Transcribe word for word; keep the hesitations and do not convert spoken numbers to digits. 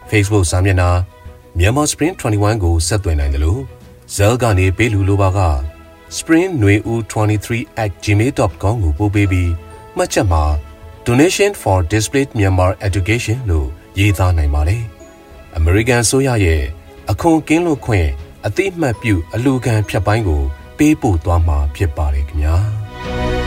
Facebook စာမျက်နှာ Myanmar Spring ၂၁ ကိုဆက်သွင်းနိုင်တယ်လို့ Zell ကနေပေးလူလိုပါက spring nui u twenty-three at gmail dot com ကိုပို့ပေးပြီးမှတ်ချက်မှာ Donation for Displaced Myanmar Education လို့ရေးသားနိုင်ပါတယ်။ American ဆိုရရဲ့အခွန်ကင်းလွတ်ခွင့်အတိအမှတ်ပြုအလူခံဖြတ်ပိုင်းကိုပေးပို့သွားမှာဖြစ်ပါတယ်ခင်ဗျာ။